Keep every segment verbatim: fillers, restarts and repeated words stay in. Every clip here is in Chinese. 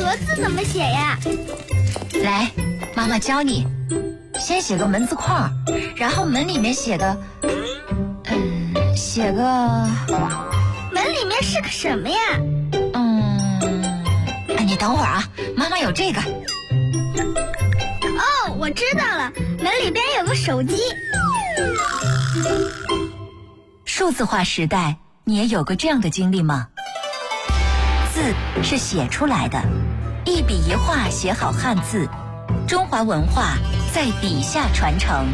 格字怎么写呀？ 来，妈妈教你。先写个门字框，然后门里面写个，嗯，写个。 门里面是个什么呀？ 嗯，你等会儿啊，妈妈有这个。 哦，我知道了，门里边有个手机。 数字化时代，你也有过这样的经历吗？字是写出来的，一笔一画写好汉字，中华文化在笔下传承。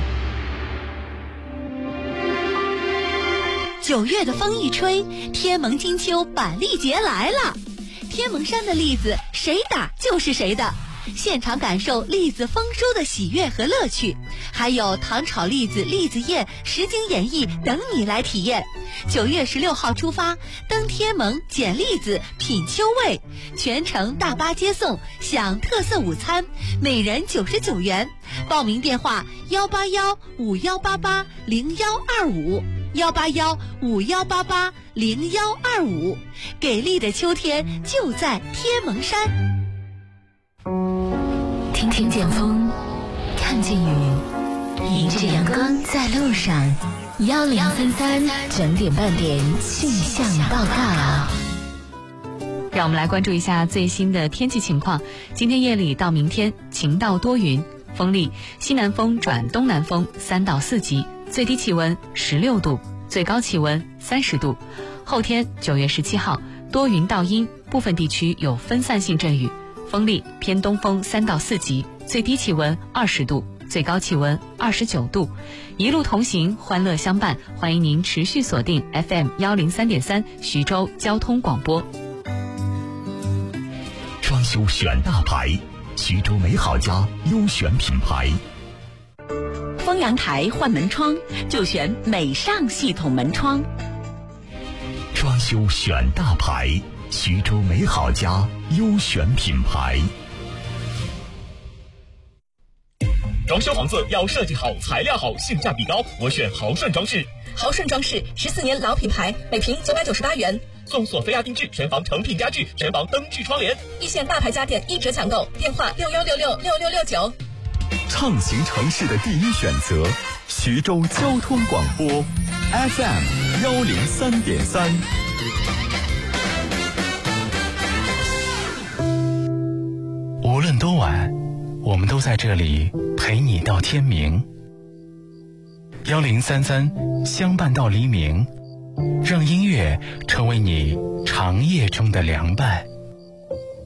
九月的风一吹，天蒙金秋板栗节来了。天蒙山的栗子谁打就是谁的，现场感受栗子丰收的喜悦和乐趣，还有糖炒栗子、栗子宴、实景演绎等你来体验。九月十六号出发，登天蒙捡栗子品秋味，全程大巴接送，享特色午餐，每人九十九元。报名电话幺八幺五幺八八零幺二五幺八幺五幺八八零幺二五。给力的秋天就在天蒙山。 听听见风，看见雨，迎着阳光在路上。幺零三三整点半点气象报告。 让我们来关注一下最新的天气情况。今天夜里到明天晴到多云，风力西南风转东南风三到四级，最低气温十六度，最高气温三十度。后天九月十七号多云到阴，部分地区有分散性阵雨，风力偏东风三到四级，最低气温二十度，最高气温二十九度。一路同行，欢乐相伴，欢迎您持续锁定 F M 幺零三点三徐州交通广播。 装修选大牌，徐州美好家优选品牌。 丰阳台换门窗就选美尚系统门窗。 装修选大牌，徐州美好家优选品牌。 装修房子要设计好，材料好，性价比高，我选豪顺装饰。 豪顺装饰十四年老品牌，每平九百九十八元， 送索菲亚定制全房成品家具，全房灯具窗帘， 一线大牌家电一折抢购，电话六幺六六六六六九。 畅行城市的第一选择，徐州交通广播 F M 幺零三点三。 无论多晚，我们都在这里陪你到天明。幺零三三相伴到黎明，让音乐成为你长夜中的凉伴。